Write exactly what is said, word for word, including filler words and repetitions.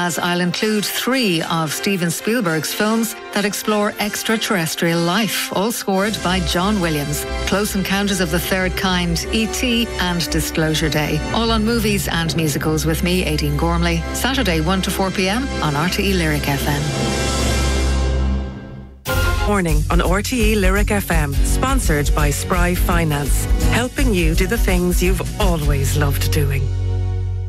As I'll include three of Steven Spielberg's films that explore extraterrestrial life, all scored by John Williams. Close Encounters of the Third Kind, E T and Disclosure Day. All on movies and musicals with me, Aideen Gormley. Saturday one to four p.m. on R T E Lyric F M. Morning on R T E Lyric F M, sponsored by Spry Finance, helping you do the things you've always loved doing.